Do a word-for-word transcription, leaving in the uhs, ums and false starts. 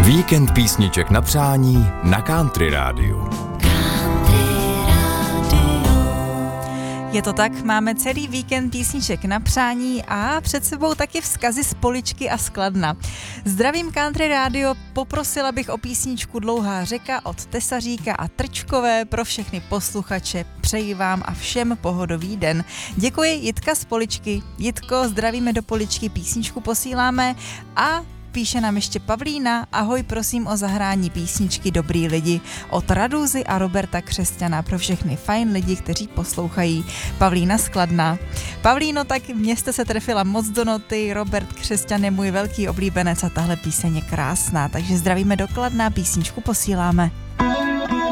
Víkend písniček na přání na Country Rádiu. Je to tak, máme celý víkend písniček na přání a před sebou taky vzkazy z Poličky a z Kladna. Zdravím Country Radio, poprosila bych o písničku Dlouhá řeka od Tesaříka a Trčkové pro všechny posluchače. Přeji vám a všem pohodový den. Děkuji, Jitka z Poličky. Jitko, zdravíme do Poličky, písničku posíláme a píše nám ještě Pavlína. Ahoj, prosím o zahrání písničky Dobrý lidi od Radúzy a Roberta Křesťana pro všechny fajn lidi, kteří poslouchají. Pavlína z Kladna. Pavlíno, tak mě jste se trefila moc do noty, Robert Křesťan je můj velký oblíbenec a tahle píseň je krásná, takže zdravíme do Kladna, písničku posíláme.